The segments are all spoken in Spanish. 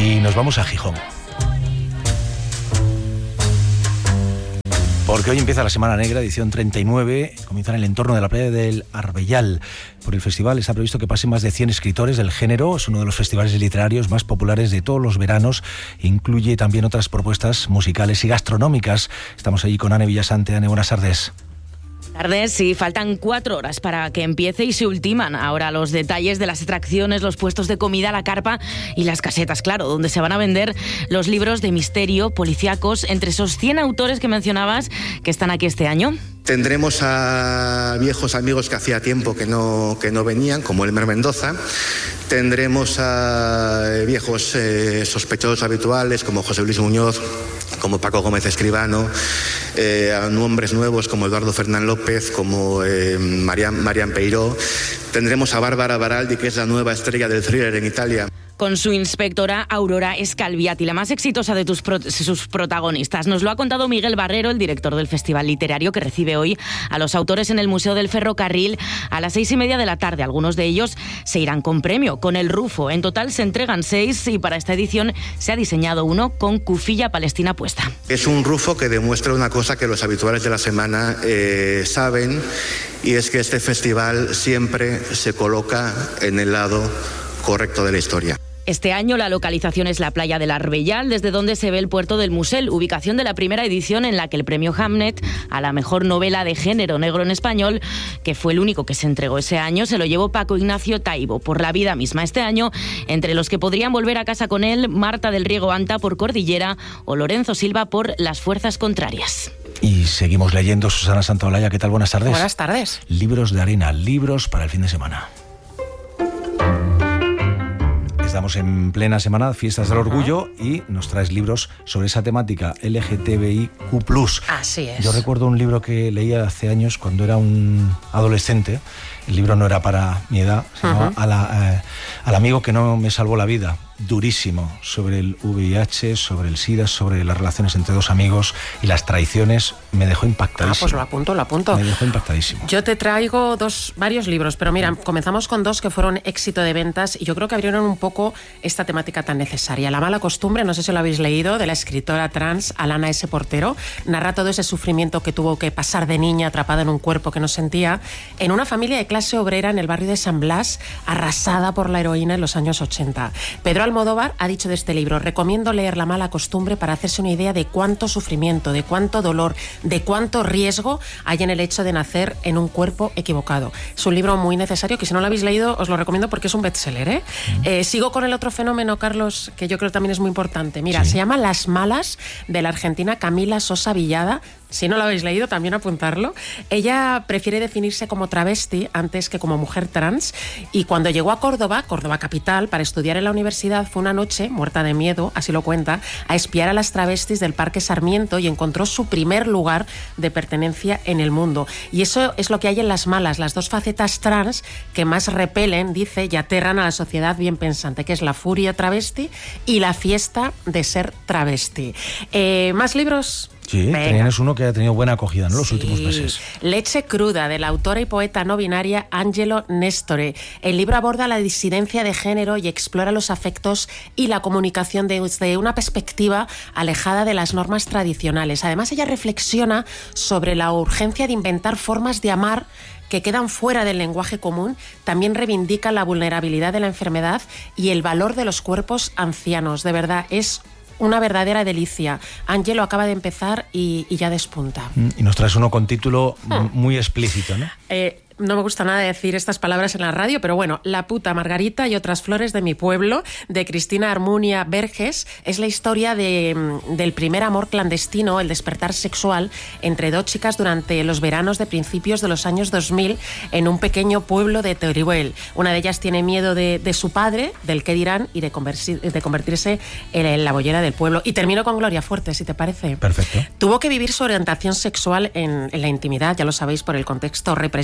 Y nos vamos a Gijón. Porque hoy empieza la Semana Negra, edición 39, comienza en el entorno de la playa del Arbellal. Por el festival está previsto que pasen más de 100 escritores del género, es uno de los festivales literarios más populares de todos los veranos, incluye también otras propuestas musicales y gastronómicas. Estamos allí con Ane Villasante. Ane, buenas tardes. Tardes, sí, faltan 4 horas para que empiece y se ultiman ahora los detalles de las atracciones, los puestos de comida, la carpa y las casetas, claro, donde se van a vender los libros de misterio, policíacos, entre esos 100 autores que mencionabas que están aquí este año. Tendremos a viejos amigos que hacía tiempo que no venían, como Elmer Mendoza. Tendremos a viejos sospechosos habituales, como José Luis Muñoz, como Paco Gómez Escribano, a nombres nuevos como Eduardo Fernán López, como Marian Peiró. Tendremos a Bárbara Baraldi, que es la nueva estrella del thriller en Italia, con su inspectora Aurora Scalviati, la más exitosa de sus protagonistas. Nos lo ha contado Miguel Barrero, el director del Festival Literario, que recibe hoy a los autores en el Museo del Ferrocarril a las 6:30 de la tarde. Algunos de ellos se irán con premio, con el Rufo. En total se entregan 6 y para esta edición se ha diseñado uno con cufilla palestina puesta. Es un Rufo que demuestra una cosa que los habituales de la semana saben, y es que este festival siempre se coloca en el lado correcto de la historia. Este año la localización es la playa del Arbellal, desde donde se ve el puerto del Musel, ubicación de la primera edición en la que el premio Hamnet a la mejor novela de género negro en español, que fue el único que se entregó ese año, se lo llevó Paco Ignacio Taibo por La vida misma. Este año, entre los que podrían volver a casa con él, Marta del Riego Anta por Cordillera o Lorenzo Silva por Las fuerzas contrarias. Y seguimos leyendo. Susana Santaolalla, ¿qué tal? Buenas tardes. Buenas tardes. Libros de arena, libros para el fin de semana. Estamos en plena semana, Fiestas del Orgullo, y nos traes libros sobre esa temática LGTBIQ+. Así es. Yo recuerdo un libro que leía hace años cuando era un adolescente. El libro no era para mi edad, se llamaba Al amigo que no me salvó la vida. Durísimo, sobre el VIH, sobre el SIDA, sobre las relaciones entre dos amigos y las traiciones. Me dejó impactadísimo. Pues lo apunto. Me dejó impactadísimo. Yo te traigo varios libros, pero mira, comenzamos con 2 que fueron éxito de ventas y yo creo que abrieron un poco esta temática tan necesaria. La mala costumbre, no sé si lo habéis leído, de la escritora trans Alana S. Portero. Narra todo ese sufrimiento que tuvo que pasar de niña atrapada en un cuerpo que no sentía, en una familia de clase obrera en el barrio de San Blas, arrasada por la heroína en los años 80. Pedro Almodóvar ha dicho de este libro: recomiendo leer La mala costumbre para hacerse una idea de cuánto sufrimiento, de cuánto dolor, de cuánto riesgo hay en el hecho de nacer en un cuerpo equivocado. Es un libro muy necesario que, si no lo habéis leído, os lo recomiendo porque es un bestseller, ¿eh? Sigo con el otro fenómeno, Carlos, que yo creo también es muy importante. Mira, sí. Se llama Las malas, de la argentina Camila Sosa Villada. Si no lo habéis leído, también apuntarlo. Ella prefiere definirse como travesti antes que como mujer trans, y cuando llegó a Córdoba capital, para estudiar en la universidad, fue una noche, muerta de miedo, así lo cuenta, a espiar a las travestis del Parque Sarmiento y encontró su primer lugar de pertenencia en el mundo. Y eso es lo que hay en Las malas, las 2 facetas trans que más repelen, dice, y aterran a la sociedad bien pensante, que es la furia travesti y la fiesta de ser travesti. ¿Más libros? Sí, tenías uno que ha tenido buena acogida, ¿no? Los últimos meses. Leche cruda, de la autora y poeta no binaria Angelo Nestore. El libro aborda la disidencia de género y explora los afectos y la comunicación desde una perspectiva alejada de las normas tradicionales. Además, ella reflexiona sobre la urgencia de inventar formas de amar que quedan fuera del lenguaje común. También reivindica la vulnerabilidad de la enfermedad y el valor de los cuerpos ancianos. De verdad, es una verdadera delicia. Angelo acaba de empezar y ya despunta. Y nos traes uno con título muy explícito, ¿no? No me gusta nada decir estas palabras en la radio, pero bueno, La puta Margarita y otras flores de mi pueblo, de Cristina Armunia Verges, es la historia del primer amor clandestino, el despertar sexual entre 2 chicas durante los veranos de principios de los años 2000 en un pequeño pueblo de Teruel. Una de ellas tiene miedo de su padre, del qué dirán, y de convertirse en la boyera del pueblo. Y termino con Gloria Fuerte, si te parece. Perfecto. Tuvo que vivir su orientación sexual en la intimidad, ya lo sabéis, por el contexto represivo de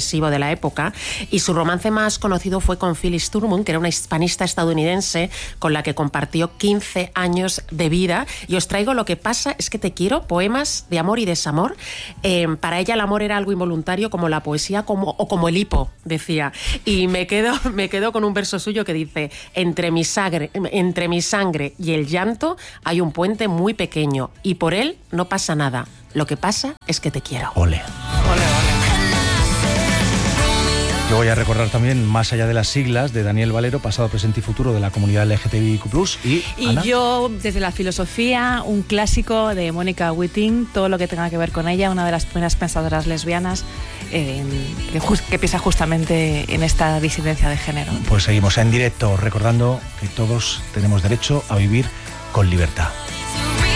la época, y su romance más conocido fue con Phyllis Turman, que era una hispanista estadounidense con la que compartió 15 años de vida. Y os traigo Lo que pasa es que te quiero, poemas de amor y desamor. Para ella el amor era algo involuntario, como la poesía o como el hipo, decía. Y me quedo con un verso suyo que dice: entre mi sangre y el llanto hay un puente muy pequeño y por él no pasa nada. Lo que pasa es que te quiero. Ole. Yo voy a recordar también Más allá de las siglas, de Daniel Valero, pasado, presente y futuro de la comunidad LGTBIQ+. Y Ana. Yo, desde la filosofía, un clásico de Mónica Witting, todo lo que tenga que ver con ella, una de las primeras pensadoras lesbianas que piensa justamente en esta disidencia de género. Pues seguimos en directo recordando que todos tenemos derecho a vivir con libertad.